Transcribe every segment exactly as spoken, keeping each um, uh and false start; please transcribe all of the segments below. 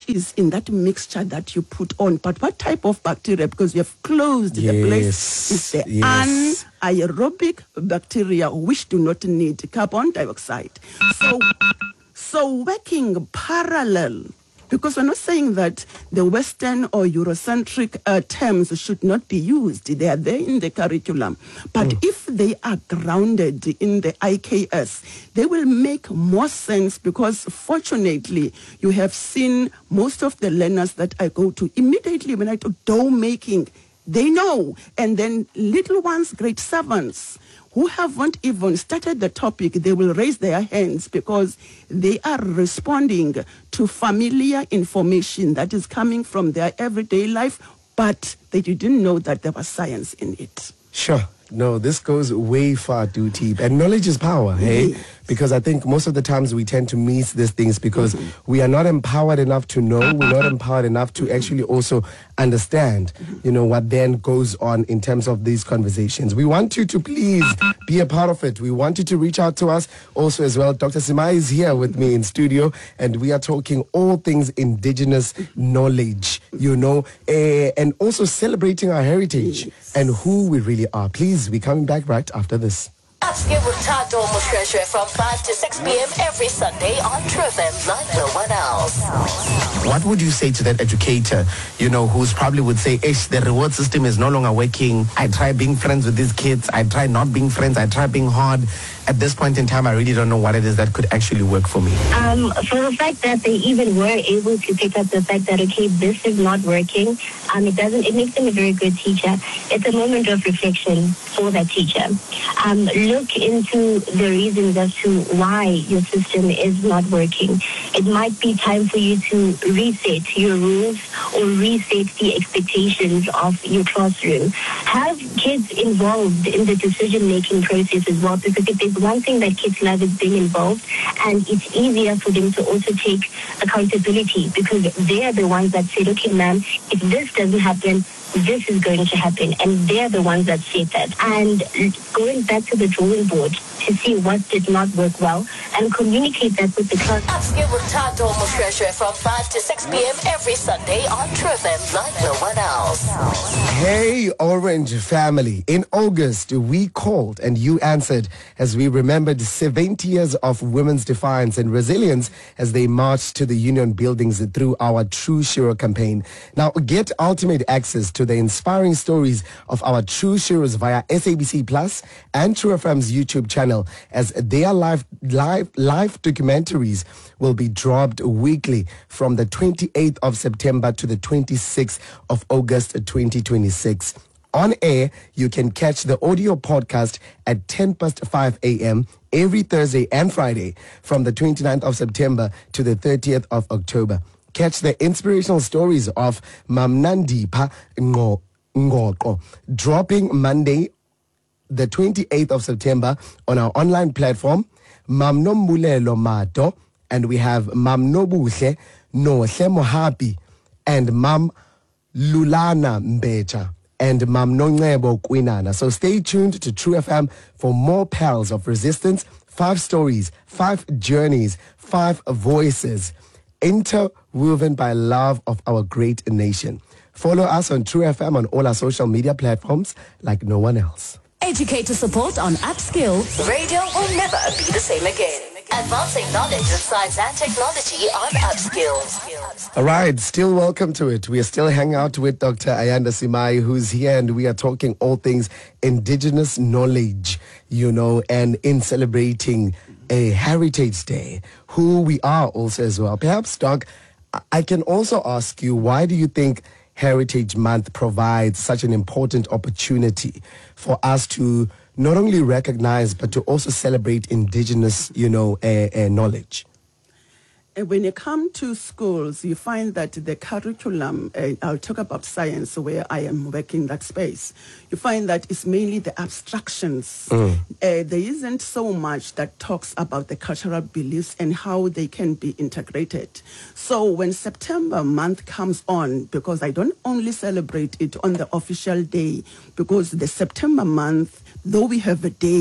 is in that mixture that you put on. But what type of bacteria? Because you have closed yes. the place. It's the yes. anaerobic bacteria, which do not need carbon dioxide. So, so working parallel, because we're not saying that the Western or Eurocentric uh, terms should not be used. They are there in the curriculum. But mm. if they are grounded in the I K S, they will make more sense, because fortunately, you have seen most of the learners that I go to, immediately when I talk dough making, they know. And then little ones, grade sevens, who haven't even started the topic, they will raise their hands because they are responding to familiar information that is coming from their everyday life, but they didn't know that there was science in it. Sure. No, this goes way far too deep. And knowledge is power, hey? Yes. Because I think most of the times we tend to miss these things because mm-hmm. we are not empowered enough to know, we're not empowered enough to actually also understand, mm-hmm. you know, what then goes on in terms of these conversations. We want you to please be a part of it. We want you to reach out to us also as well. Doctor Simai is here with me in studio, and we are talking all things indigenous knowledge, you know, uh, and also celebrating our heritage yes. and who we really are. Please, we're coming back right after this. Upskill with Tado Mushreshe from five to six p.m. every Sunday on True F M like no one else. What would you say to that educator, you know, who's probably would say, Ish, the reward system is no longer working. I try being friends with these kids. I try not being friends. I try being hard. At this point in time, I really don't know what it is that could actually work for me. Um, for the fact that they even were able to pick up the fact that, okay, this is not working, um, it doesn't, it makes them a very good teacher. It's a moment of reflection for that teacher. Um, look into the reasons as to why your system is not working. It might be time for you to reset your rules or reset the expectations of your classroom. Have kids involved in the decision-making process as well, because if there's one thing that kids love is being involved, and it's easier for them to also take accountability because they're the ones that say, okay, ma'am, if this doesn't happen, this is going to happen, and they're the ones that said that. And going back to the drawing board to see what did not work well and communicate that with the class. Upskill with Tado Mushreshe from five to six p.m. every Sunday on True F M like no one else. Hey, Orange family. In August, we called and you answered as we remembered seventy years of women's defiance and resilience as they marched to the union buildings through our True Shiro campaign. Now, get ultimate access to the inspiring stories of our True Shiros via S A B C Plus and True F M's YouTube channel, as their live, live, live documentaries will be dropped weekly from the twenty-eighth of September to the twenty-sixth of August twenty twenty-six. On air, you can catch the audio podcast at ten past five a.m. every Thursday and Friday from the twenty-ninth of September to the thirtieth of October. Catch the inspirational stories of Mamnandipa Ngoko dropping Monday, the twenty-eighth of September on our online platform, Mamnombulelo Mato, and we have Mamnobuhle Nohle Mohapi and Mam Lulana Mbecha and Mam Nongebo Kwinana. So stay tuned to True F M for more pearls of resistance, five stories, five journeys, five voices, interwoven by love of our great nation. Follow us on True F M on all our social media platforms like no one else. Educator support on Upskill. Radio will never be the same again. Advancing knowledge in science and technology on Upskill. All right, still welcome to it. We are still hanging out with Doctor Ayanda Simai, who's here, and we are talking all things indigenous knowledge, you know, and in celebrating a Heritage Day, who we are also as well. Perhaps, Doc, I can also ask you, why do you think Heritage Month provides such an important opportunity for us to not only recognize, but to also celebrate indigenous, you know, uh, uh, knowledge? When you come to schools, you find that the curriculum, uh, I'll talk about science where I am working that space, you find that it's mainly the abstractions. Mm. Uh, there isn't so much that talks about the cultural beliefs and how they can be integrated. So when September month comes on, because I don't only celebrate it on the official day, because the September month, though we have a day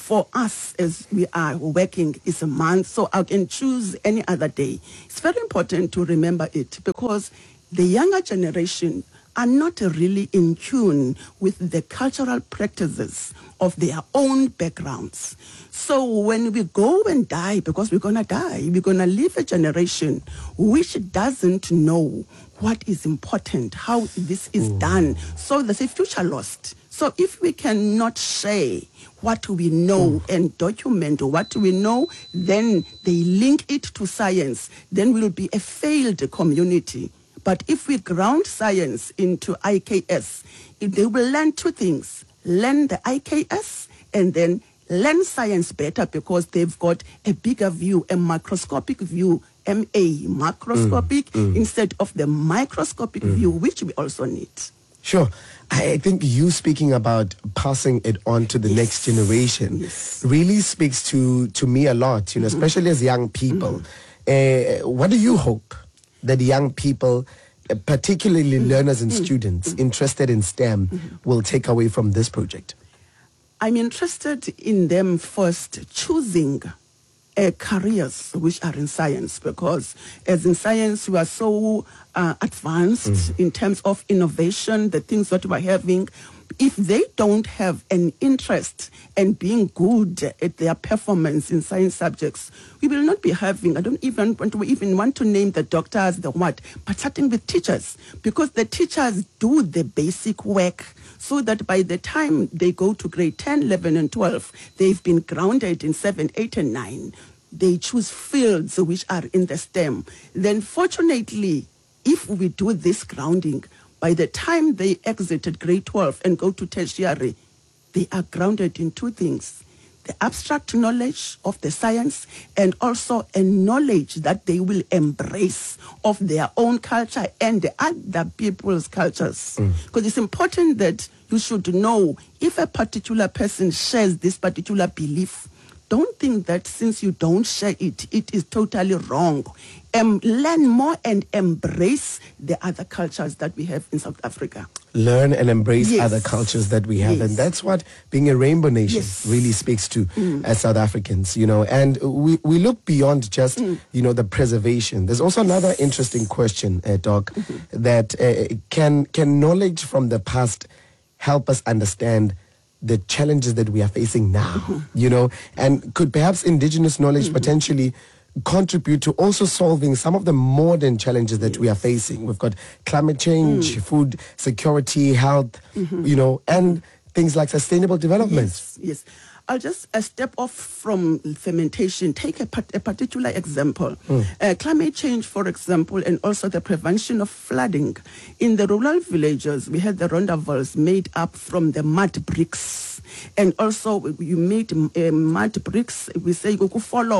for us as we are working is a month, so I can choose any other day. It's very important to remember it because the younger generation are not really in tune with the cultural practices of their own backgrounds. So when we go and die, because we're going to die, we're going to leave a generation which doesn't know what is important, how this is Ooh. done. So there's a future lost. So if we cannot share what we know mm. and document what we know, then they link it to science, then we'll be a failed community. But if we ground science into I K S, they will learn two things. Learn the I K S and then learn science better because they've got a bigger view, a macroscopic view, M A, macroscopic, mm, mm. instead of the microscopic mm. view, which we also need. Sure. I think you speaking about passing it on to the yes. next generation yes. really speaks to, to me a lot, you know, mm-hmm. especially as young people. Mm-hmm. Uh, what do you hope that young people, uh, particularly mm-hmm. learners and mm-hmm. students mm-hmm. interested in STEM, mm-hmm. will take away from this project? I'm interested in them first choosing uh, careers which are in science, because as in science we are so uh, advanced mm. in terms of innovation, the things that we're having. If they don't have an interest in being good at their performance in science subjects, we will not be having, I don't even want to even want to name the doctors, the what, but starting with teachers, because the teachers do the basic work so that by the time they go to grade ten, eleven, and twelve, they've been grounded in seven, eight, and nine. They choose fields which are in the STEM. Then fortunately, if we do this grounding, by the time they exited grade twelve and go to tertiary, they are grounded in two things: the abstract knowledge of the science and also a knowledge that they will embrace of their own culture and the other people's cultures. Because mm. it's important that you should know if a particular person shares this particular belief. Don't think that since you don't share it, it is totally wrong. Um, learn more and embrace the other cultures that we have in South Africa. Learn and embrace yes. other cultures that we have. Yes. And that's what being a rainbow nation yes. really speaks to mm. as South Africans, you know. And we, we look beyond just, mm. you know, the preservation. There's also another interesting question, uh, Doc, mm-hmm. that uh, can, can knowledge from the past help us understand the challenges that we are facing now, mm-hmm. you know, and could perhaps indigenous knowledge mm-hmm. potentially contribute to also solving some of the modern challenges that yes. we are facing? We've got climate change, mm. food security, health, mm-hmm. you know, and things like sustainable development. Yes, yes. I'll just uh, step off from fermentation, take a, a particular example. Mm. Uh, climate change, for example, and also the prevention of flooding. In the rural villages, we had the rondavels made up from the mud bricks. And also, you made uh, mud bricks, we say, you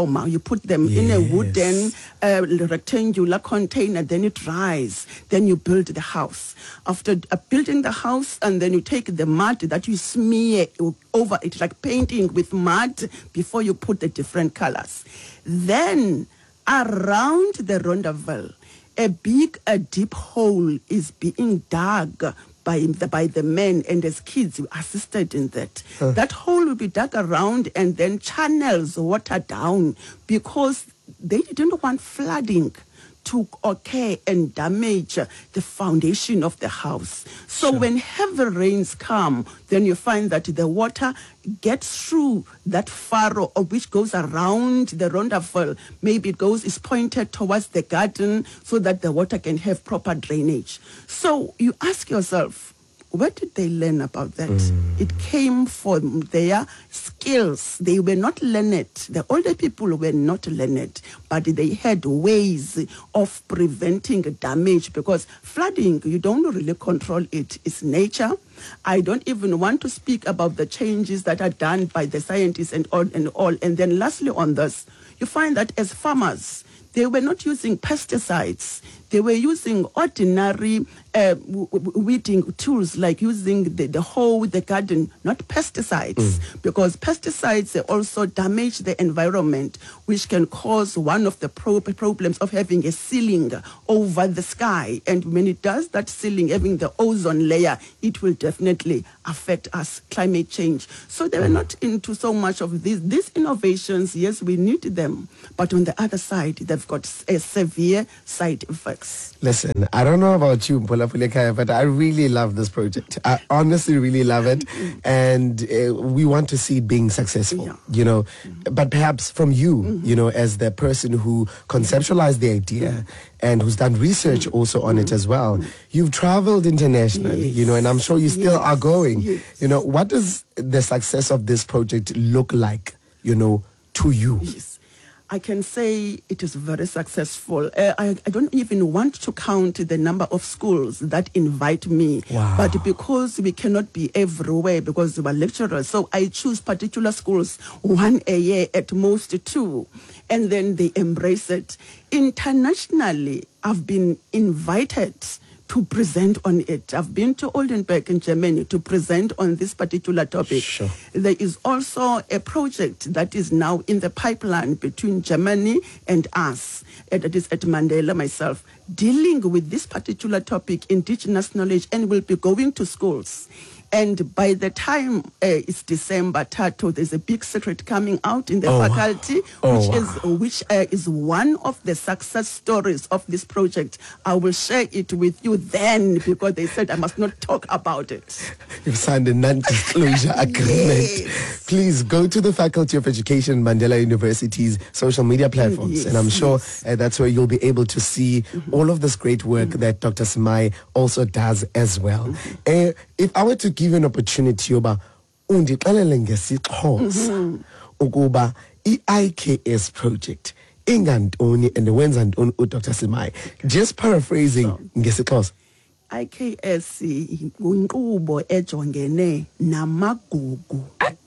put them yes. in a wooden uh, rectangular container, then it dries, then you build the house. After uh, building the house, and then you take the mud that you smear over it, like painting with mud, before you put the different colors. Then, around the rondavel, a big, a deep hole is being dug by the, by the men, and as kids we assisted in that. Huh. That hole will be dug around and then channels water down, because they didn't want flooding to occur and damage the foundation of the house. So sure. when heavy rains come, then you find that the water gets through that furrow, of which goes around the rondavel. Maybe it goes, is pointed towards the garden so that the water can have proper drainage. So you ask yourself, where did they learn about that? Mm. It came from their skills. They were not learned. The older people were not learned, but they had ways of preventing damage, because flooding, you don't really control it. It's nature. I don't even want to speak about the changes that are done by the scientists and all and all. And then lastly on this, you find that as farmers, they were not using pesticides. they were using ordinary uh, w- w- weeding tools, like using the, the hoe, the garden, not pesticides, mm. because pesticides also damage the environment, which can cause one of the pro- problems of having a ceiling over the sky. And when it does that ceiling, having the ozone layer, it will definitely affect us, climate change. So they were not into so much of these. These innovations, yes, we need them. But on the other side, they've got a severe side effects. Listen, I don't know about you, Mpola Pulekaya, but I really love this project. I honestly really love it. And uh, we want to see it being successful, yeah. you know. Mm-hmm. But perhaps from you, mm-hmm. you know, as the person who conceptualized the idea mm-hmm. and who's done research mm-hmm. also on mm-hmm. it as well, mm-hmm. you've traveled internationally, yes. you know, and I'm sure you still yes. are going. Yes. You know, what does the success of this project look like, you know, to you? Yes. I can say it is very successful. Uh, I, I don't even want to count the number of schools that invite me. Wow. But because we cannot be everywhere because we are lecturers, so I choose particular schools, one a year, at most two. And then they embrace it. Internationally, I've been invited to present on it. I've been to Oldenburg in Germany to present on this particular topic. Sure. There is also a project that is now in the pipeline between Germany and us, and that is at Mandela, myself, dealing with this particular topic, indigenous knowledge, and will be going to schools. And by the time uh, it's December, Tato, there's a big secret coming out in the oh, faculty, oh, which wow. is which uh, is one of the success stories of this project. I will share it with you then, because they said I must not talk about it. You've signed a non-disclosure agreement. Yes. Please go to the Faculty of Education, Mandela University's social media platforms, yes, and I'm sure yes. uh, that's where you'll be able to see mm-hmm. all of this great work mm-hmm. that Doctor Simai also does as well. Mm-hmm. Uh, if I were to give you an opportunity, Oba, undixelele ngesixhosa ukuba i-I K S project ingantoni and wenza ntoni uDoctor Simai, just paraphrasing ngesixhosa. I K S inkqubo ejongene namagugu.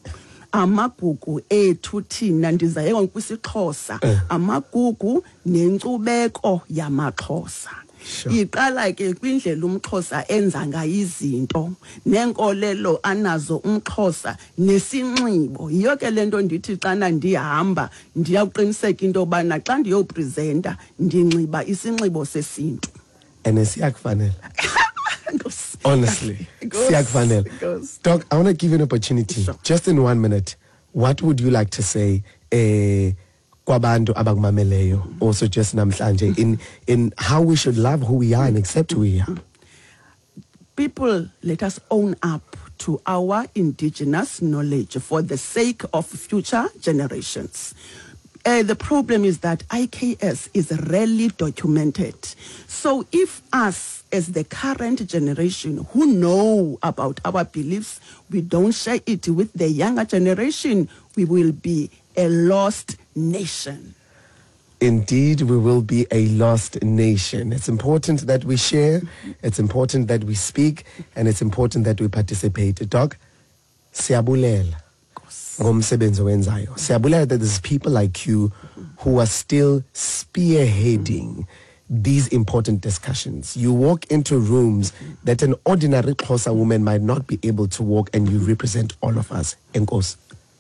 Amagugu ethu thina ndizayeka kwisixhosa, amagugu nenkcubeko yamaXhosa. Sure. Iqala ke kwindlela umXhosa enza ngayo izinto, nenkolelo anazo umXhosa, nesinxibo. Yiyo ke lento ndithi xana ndihamba ndiyaqiniseka into obana xa ndiyopresenta ndinxiba isinxibo sesintu. And siyakufanele. Honestly, siyakufanele. Doc, I want to give you an opportunity, sure. just in one minute. What would you like to say eh, kwabantu abakumameleyo, also just namhlanje, in in how we should love who we are and accept who we are? People, let us own up to our indigenous knowledge for the sake of future generations. Uh, the problem is that I K S is rarely documented. So if us, as the current generation who know about our beliefs, we don't share it with the younger generation, we will be a lost nation. Indeed, we will be a lost nation. It's important that we share, it's important that we speak, and it's important that we participate. Doc, siyabulela ngomsebenzi owenzayo. Siyabulela that there's people like you who are still spearheading these important discussions. You walk into rooms that an ordinary Xhosa woman might not be able to walk, and you represent all of us. Enkosi.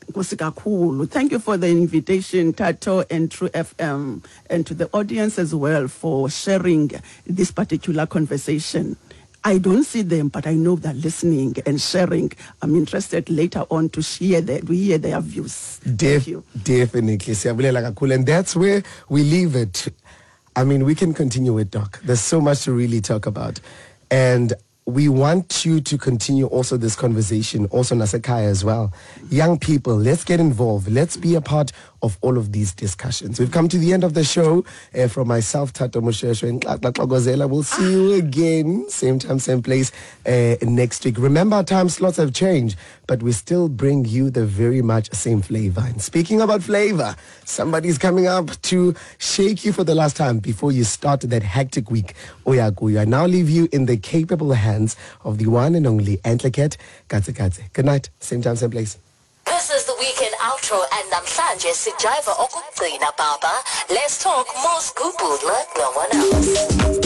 Thank you for the invitation, Tato and True F M, and to the audience as well for sharing this particular conversation. I don't see them, but I know they're listening and sharing. I'm interested later on to share their, to hear their views. Def- Thank you. Definitely. And that's where we leave it. I mean, we can continue with Doc. There's so much to really talk about. And we want you to continue also this conversation, also Nasekaya as well. Young people, let's get involved. Let's be a part of all of these discussions. We've come to the end of the show. Uh, from myself, Tato Moshesho and Gozela. We'll see you again, same time, same place, uh, next week. Remember, our time slots have changed, but we still bring you the very much same flavor. And speaking about flavor, somebody's coming up to shake you for the last time before you start that hectic week. Oyakuya. I now leave you in the capable hands of the one and only Antliket Katse Katse. Good night, same time, same place. This is the weekend outro and namhlanje sijiva okugcina baba. Let's talk more scoop like no one else.